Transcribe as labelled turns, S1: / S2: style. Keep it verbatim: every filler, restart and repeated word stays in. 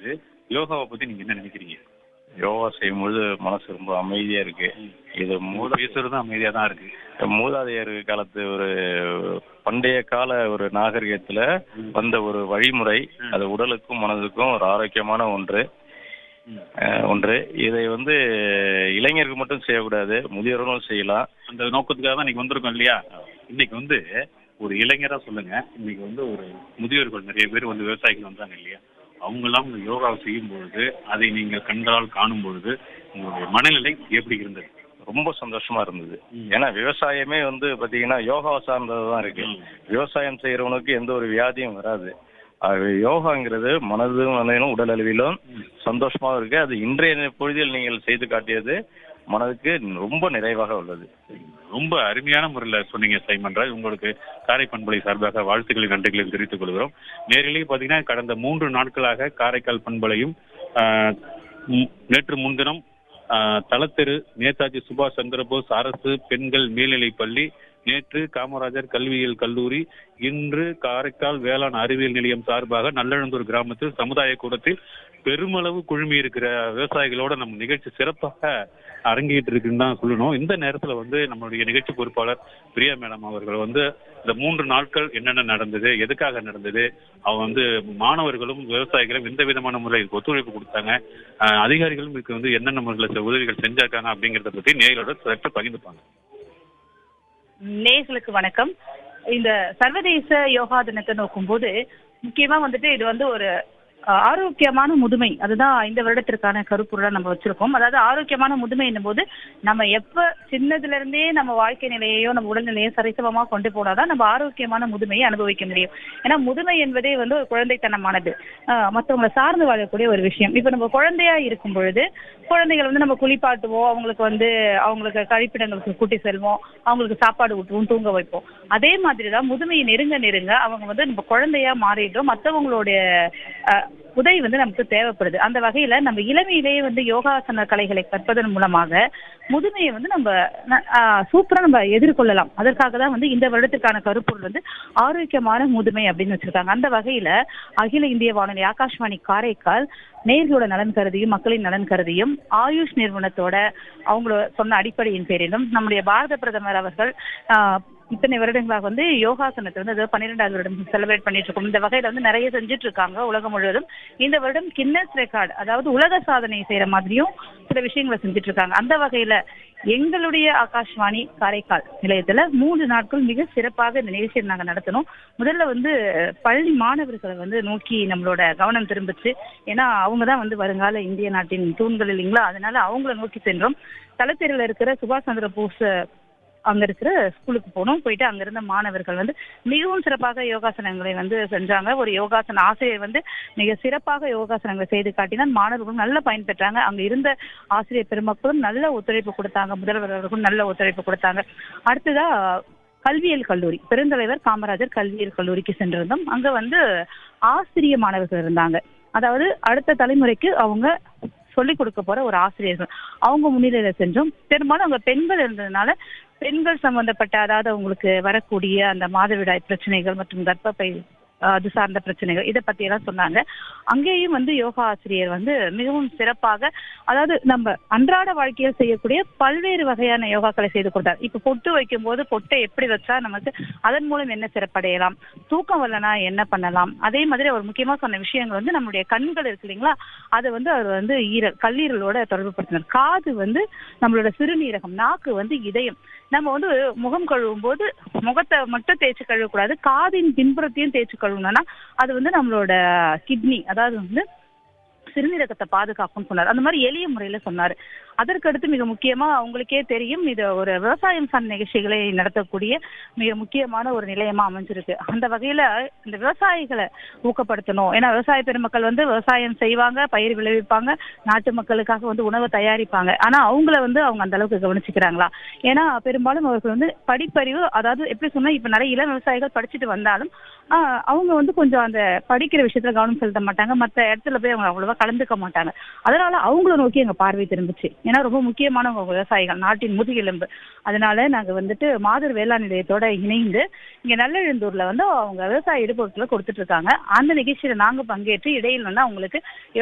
S1: பொழுது யோகாவை பத்தி நீங்க என்ன நினைக்கிறீங்க?
S2: யோகா செய்யும்போது மனசு ரொம்ப அமைதியா இருக்கு. இது மூல
S1: பேசுறதும் அமைதியா தான் இருக்கு.
S2: மூதாதையர் காலத்து ஒரு பண்டைய கால ஒரு நாகரிகத்துல வந்த ஒரு வழிமுறை. அது உடலுக்கும் மனதுக்கும் ஒரு ஆரோக்கியமான ஒன்று அஹ், ஒன்று. இதை வந்து இளைஞருக்கு மட்டும் செய்யக்கூடாது, முதியோர்களும் செய்யலாம்.
S1: அந்த நோக்கத்துக்காக தான் இன்னைக்கு வந்திருக்கோம் இல்லையா? இன்னைக்கு வந்து ஒரு இளைஞரா சொல்லுங்க, இன்னைக்கு வந்து ஒரு முதியோர்கள் நிறைய பேர் வந்து விவசாயிகள் வந்தாங்க இல்லையா, அவங்க எல்லாம் இந்த யோகாவை செய்யும் பொழுது, அதை நீங்கள் கண்டால் காணும் பொழுது உங்களுடைய மனநிலை எப்படி இருந்தது?
S2: ரொம்ப சந்தோஷமா இருந்தது. ஏன்னா விவசாயமே வந்து பாத்தீங்கன்னா யோகா சார்ந்ததுதான் இருக்கு. விவசாயம் செய்யறவனுக்கு எந்த ஒரு வியாதியும் வராது. அது யோகாங்கிறது மனதும் மனதிலும் உடல் அளவிலும் சந்தோஷமாக இருக்கு. அது இன்றைய பொழுதில் நீங்கள் செய்து காட்டியது மனதுக்கு ரொம்ப நிறைவாக உள்ளது.
S1: ரொம்ப அருமையான முறையில் சொன்னீங்க சைமன் ராஜ். உங்களுக்கு காரை பண்பலை சார்பாக வாழ்த்துக்களை நன்றிகளை தெரிவித்துக் கொள்கிறோம். நேரிலேயே பார்த்தீங்கன்னா கடந்த மூன்று நாட்களாக காரைக்கால் பண்பலையும் ஆஹ், ம், நேற்று முன்தினம் ஆஹ், தலத்தெரு நேதாஜி சுபாஷ் சந்திரபோஸ் அரசு பெண்கள் மேல்நிலைப் பள்ளி, நேற்று காமராஜர் கல்வியியல் கல்லூரி, இன்று காரைக்கால் வேளாண் அறிவியல் நிலையம் சார்பாக நல்லெழுந்தூர் கிராமத்தில் சமுதாய கூடத்தில் பெருமளவு குழுமி இருக்கிற விவசாயிகளோட நம்ம நிகழ்ச்சி சிறப்பாக அரங்கிட்டு இருக்குன்னு தான் சொல்லணும். இந்த நேரத்துல வந்து நம்மளுடைய நிகழ்ச்சி பொறுப்பாளர் பிரியா மேடம் அவர்கள் வந்து இந்த மூன்று நாட்கள் என்னென்ன நடந்தது, எதுக்காக நடந்தது, அவங்க வந்து மாணவர்களும் விவசாயிகளும் எந்த விதமான முறையில் ஒத்துழைப்பு கொடுத்தாங்க, அஹ், அதிகாரிகளும் இதுக்கு வந்து என்னென்ன முறையில் உதவிகள் செஞ்சாக்காங்க அப்படிங்கிறத பத்தி நேயரோட சற்று பகிர்ந்துப்பாங்க.
S3: நேயர்களுக்கு வணக்கம். இந்த சர்வதேச யோகா தினத்தை நோக்கும் போது முக்கியமா வந்துட்டு இது வந்து ஒரு அஹ், ஆரோக்கியமான முதுமை, அதுதான் இந்த வருடத்திற்கான கருப்பொருளா நம்ம வச்சிருக்கோம். அதாவது ஆரோக்கியமான முதுமை என்னும் போது நம்ம எப்ப சின்னதுல இருந்தே நம்ம வாழ்க்கை நிலையையோ நம்ம உடல்நிலையோ சரிசமமா கொண்டு போனாதான் நம்ம ஆரோக்கியமான முதுமையை அனுபவிக்க முடியும். ஏன்னா முதுமை என்பதே வந்து ஒரு குழந்தைத்தனமானது, ஆஹ் மற்றவங்களை சார்ந்து வாழக்கூடிய ஒரு விஷயம். இப்ப நம்ம குழந்தையா இருக்கும் பொழுது குழந்தைகள் வந்து நம்ம குளிப்பாட்டுவோம், அவங்களுக்கு வந்து அவங்களுக்கு கழிப்பிடங்களுக்கு கூட்டி செல்வோம், அவங்களுக்கு சாப்பாடு ஊட்டுவோம், தூங்க வைப்போம். அதே மாதிரிதான் முதுமையை நெருங்க நெருங்க அவங்க வந்து நம்ம குழந்தையா மாறிடுறோம். மற்றவங்களுடைய அஹ் உதவி வந்து நமக்கு தேவைப்படுது. அந்த வகையில நம்ம இளமையிலேயே வந்து யோகாசன கலைகளை கற்பதன் மூலமாக முதுமையை வந்து நம்ம சூப்பரா நம்ம எதிர்கொள்ளலாம். அதற்காக தான் வந்து இந்த வருடத்துக்கான கருப்பொருள் வந்து ஆரோக்கியமான முதுமை அப்படின்னு வச்சிருக்காங்க. அந்த வகையில அகில இந்திய வானொலி ஆகாஷ்வாணி காரைக்கால் நேயர்களோட நலன் கருதியும் மக்களின் நலன் கருதியும் ஆயுஷ் நிறுவனத்தோட அவங்களோட சொன்ன அடிப்படையின் பேரிலும் நம்முடைய பாரத பிரதமர் அவர்கள் ஆஹ் இத்தனை வருடங்களாக வந்து யோகாசனத்தை வந்து அதாவது பன்னிரெண்டாவது வருடம் செலிப்ரேட் பண்ணிட்டு இருக்கோம். இந்த வகையில வந்து நிறைய செஞ்சுட்டு இருக்காங்க உலகம் முழுவதும். இந்த வருடம் கின்னஸ் ரெக்கார்டு, அதாவது உலக சாதனை செய்யற மாதிரியும் சில விஷயங்களை செஞ்சுட்டு இருக்காங்க. அந்த வகையில எங்களுடைய ஆகாஷ்வாணி காரைக்கால் நிலையத்துல மூன்று நாட்கள் மிக சிறப்பாக இந்த நிகழ்ச்சியை நாங்க நடத்தணும். முதல்ல வந்து பள்ளி மாணவர்களை வந்து நோக்கி நம்மளோட கவனம் திரும்பிச்சு. ஏன்னா அவங்கதான் வந்து வருங்கால இந்திய நாட்டின் தூண்கள் இல்லைங்களா, அதனால அவங்கள நோக்கி சென்றோம். தலத்தெருல இருக்கிற சுபாஷ் சந்திர போஸ் அங்க இருக்கிற ஸ்கூலுக்கு போனோம். போயிட்டு அங்க இருந்த மாணவர்கள் வந்து மிகவும் சிறப்பாக யோகாசனங்களை வந்து செஞ்சாங்க. ஒரு யோகாசன ஆசிரியர் வந்து மிக சிறப்பாக யோகாசனங்களை செய்து காட்டினால் மாணவர்களும் நல்ல பயன் பெற்றாங்க. அங்க இருந்த ஆசிரியர் பெருமக்களும் நல்ல ஒத்துழைப்பு கொடுத்தாங்க, முதல்வர் அவர்களும் நல்ல ஒத்துழைப்பு கொடுத்தாங்க. அடுத்ததா கல்வியியல் கல்லூரி, பெருந்தலைவர் காமராஜர் கல்வியியல் கல்லூரிக்கு சென்றிருந்தோம். அங்க வந்து ஆசிரிய மாணவர்கள் இருந்தாங்க. அதாவது அடுத்த தலைமுறைக்கு அவங்க சொல்லிக் கொடுக்க போற ஒரு ஆசிரியர்கள், அவங்க முன்னிலையில செஞ்சோம். பெரும்பாலும் அவங்க பெண்கள் இருந்ததுனால பெண்கள் சம்பந்தப்பட்ட, அதாவது அவங்களுக்கு வரக்கூடிய அந்த மாதவிடாய் பிரச்சனைகள் மற்றும் கர்ப்பப்பை அது சார்ந்த பிரச்சனைகள் இதை பத்தி எல்லாம் சொன்னாங்க. அங்கேயும் வந்து யோகா ஆசிரியர் வந்து மிகவும் சிறப்பாக, அதாவது நம்ம அன்றாட வாழ்க்கையில் செய்யக்கூடிய பல்வேறு வகையான யோகாக்களை செய்து கொடுத்தார். இப்ப பொட்டு வைக்கும் போது பொட்டை எப்படி வச்சா நமக்கு அதன் மூலம் என்ன சிறப்படையலாம், தூக்கம் வரலனா என்ன பண்ணலாம், அதே மாதிரி அவர் முக்கியமா சொன்ன விஷயங்கள் வந்து நம்மளுடைய கண்கள் இருக்கு இல்லைங்களா, அதை வந்து அவர் வந்து ஈரல் கல்லீரலோட தொடர்பு படுத்தினார். காது வந்து நம்மளோட சிறுநீரகம், நாக்கு வந்து இதயம். நம்ம வந்து முகம் கழுவும் போது முகத்தை மட்டும் தேய்ச்சி கழுவக்கூடாது, காதின் பின்புறத்தையும் தேய்ச்சி கழுவணும்னா அது வந்து நம்மளோட கிட்னி, அதாவது வந்து சிறுநீரகத்தை பாதுகாக்கும் சொன்னார். அந்த மாதிரி எளிய முறையில சொன்னாரு. அதற்கடுத்து மிக முக்கியமா உங்களுக்கே தெரியும், இது ஒரு விவசாயம் சார்ந்த நிகழ்ச்சிகளை நடத்தக்கூடிய மிக முக்கியமான ஒரு நிலையமா அமைஞ்சிருக்கு. அந்த வகையில இந்த விவசாயிகளை ஊக்கப்படுத்தணும். ஏன்னா விவசாய பெருமக்கள் வந்து விவசாயம் செய்வாங்க, பயிர் விளைவிப்பாங்க, நாட்டு மக்களுக்காக வந்து உணவு தயாரிப்பாங்க. ஆனா அவங்கள வந்து அவங்க அந்த அளவுக்கு கவனிச்சுக்கிறாங்களா? ஏன்னா பெரும்பாலும் அவர்கள் வந்து படிப்பறிவு, அதாவது எப்படி சொன்னா இப்ப நிறைய இளம் விவசாயிகள் படிச்சுட்டு வந்தாலும் ஆஹ் அவங்க வந்து கொஞ்சம் அந்த படிக்கிற விஷயத்துல கவனம் செலுத்த மாட்டாங்க, மற்ற இடத்துல போய் அவங்க அவ்வளவா கலந்துக்க மாட்டாங்க. அதனால அவங்கள நோக்கி எங்க பார்வை திரும்பிச்சு. ஏன்னா ரொம்ப முக்கியமானவங்க விவசாயிகள், நாட்டின் முதுகெலும்பு. அதனால நாங்க வந்துட்டு மாதர் வேளாண் நிலையத்தோட இணைந்து இங்க நல்லெழுந்தூர்ல வந்து அவங்க விவசாய இடுபொருட்களை கொடுத்துட்டு இருக்காங்க. அந்த நிகழ்ச்சியில நாங்க பங்கேற்று இடையில் வந்து அவங்களுக்கு